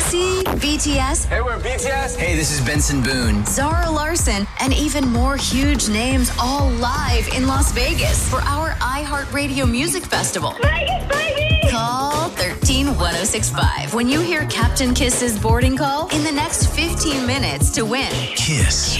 TLC, BTS. Hey, we're BTS. Hey, this is Benson Boone. Zara Larson, and even more huge names all live in Las Vegas for our iHeartRadio Music Festival. Vegas, baby! Call 131065 when you hear Captain Kiss's boarding call in the next 15 minutes to win. Kiss.